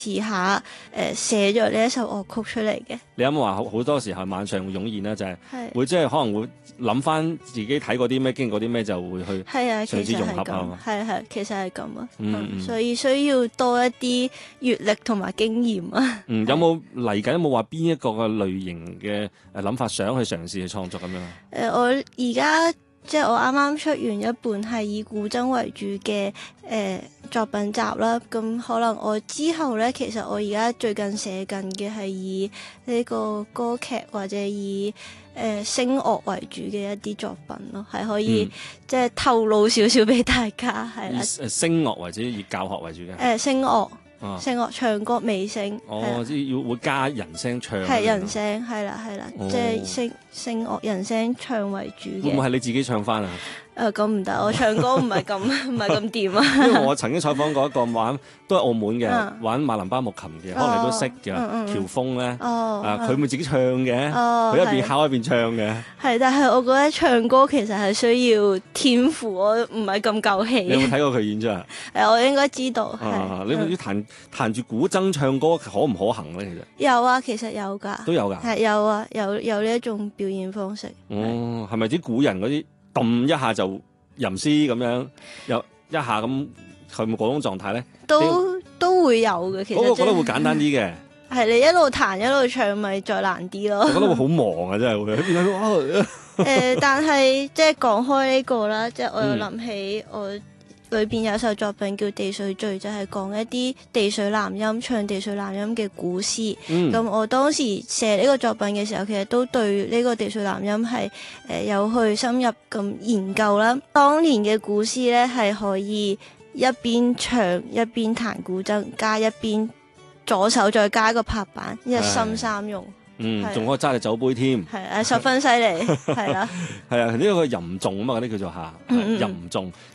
試下寫咗呢一首樂曲出嚟嘅。 你有冇話好多時候晚上會湧現咧？就係、 係會即係可能會諗翻自己睇過啲咩、經過啲咩，就會去係啊， 嘗試其實融合啊係咁，係其實係咁啊。 嗯所以需要多一啲閱歷同埋經驗啊。 有冇嚟緊有冇話邊一個嘅類型嘅諗法想去嘗試去創作咁樣？ 我而家即係我啱啱出完一本係以古箏為主嘅作品集啦，咁可能我之後呢，其實我而家最近寫緊嘅係以呢個歌劇或者以聲樂為主嘅一啲作品咯，係可以即係透露少少俾大家係啦。 以聲樂為主，以教學為主嘅。 聲樂。 啊聲樂唱歌美聲， 即係要會加人聲唱。 係人聲，係啦，即係聲樂人聲唱為主嘅。 會唔會係你自己唱翻啊？ 咁唔得，我唱歌唔係咁掂啊。 因為我曾經採訪過一個玩都係澳門嘅玩馬林巴木琴嘅，可能你都識嘅喬峰咧。佢咪自己唱嘅，佢一邊敲一邊唱嘅。 係，但係我覺得唱歌其實係需要天賦，我唔係咁夠氣。 你有冇睇過佢演出啊？ 我應該知道。 你唔知彈住古箏唱歌可唔可行咧？其實有啊，其實有㗎。 都有㗎。 係有啊，有呢一種表演方式。 係咪啲古人嗰啲揼一下就吟詩咁樣，又一下咁，佢咪嗰種狀態咧？ 都會有嘅，其實。 我覺得會簡單啲嘅。 係你一路彈一路唱，咪再難啲咯。 我覺得會好忙啊，真係會。 但係即係講開呢個啦，即係我又諗起我裏邊有首作品叫《地水序》，就係講一啲地水南音唱地水南音嘅古詩。咁我當時寫呢個作品嘅時候，其實都對呢個地水南音係有去深入咁研究啦。當年嘅古詩呢，係可以一邊唱一邊彈古箏，加一邊左手再加一個拍板，一心三用。 仲可以揸隻酒杯添。 係十分犀利，係啦。 係啊，呢個吟誦啊嘛，嗰啲叫做吟誦。